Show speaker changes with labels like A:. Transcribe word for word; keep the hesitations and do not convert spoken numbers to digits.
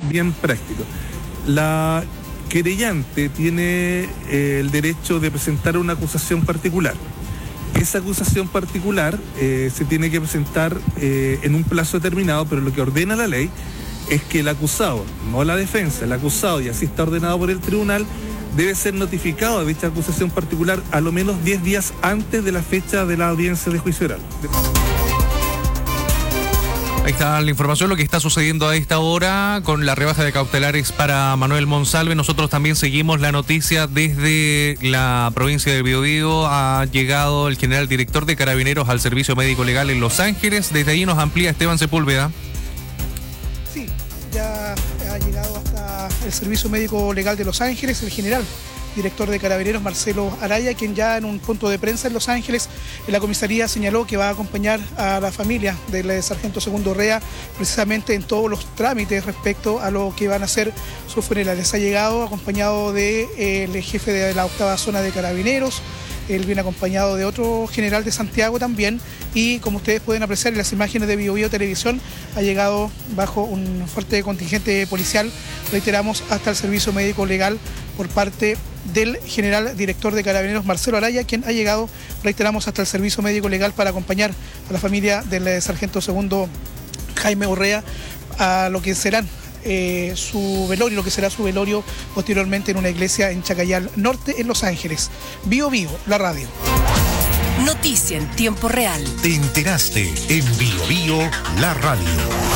A: bien práctico. La querellante tiene eh, el derecho de presentar una acusación particular. Esa acusación particular eh, se tiene que presentar eh, en un plazo determinado, pero lo que ordena la ley es que el acusado, no la defensa, el acusado, y así está ordenado por el tribunal, debe ser notificado de dicha acusación particular a lo menos diez días antes de la fecha de la audiencia de juicio oral.
B: Ahí está la información, lo que está sucediendo a esta hora con la rebaja de cautelares para Manuel Monsalve. Nosotros también seguimos la noticia desde la provincia de Biobío. Ha llegado el general director de Carabineros al Servicio Médico Legal en Los Ángeles. Desde allí nos amplía Esteban Sepúlveda.
C: Sí, ya ha llegado hasta el Servicio Médico Legal de Los Ángeles el general director de Carabineros, Marcelo Araya, quien ya en un punto de prensa en Los Ángeles, en la comisaría, señaló que va a acompañar a la familia del sargento segundo Urrea precisamente en todos los trámites respecto a lo que van a ser sus funerales. Ha llegado acompañado del de, eh, jefe de la octava zona de Carabineros. Él viene acompañado de otro general de Santiago también, y como ustedes pueden apreciar en las imágenes de Biobío Televisión, ha llegado bajo un fuerte contingente policial, reiteramos, hasta el Servicio Médico Legal por parte del general director de Carabineros, Marcelo Araya, quien ha llegado, reiteramos, hasta el Servicio Médico Legal para acompañar a la familia del sargento segundo Jaime Urrea a lo que serán Eh, su velorio, lo que será su velorio posteriormente en una iglesia en Chacayal Norte, en Los Ángeles. Biobío, la radio.
D: Noticia en tiempo real.
E: Te enteraste en Biobío, la radio.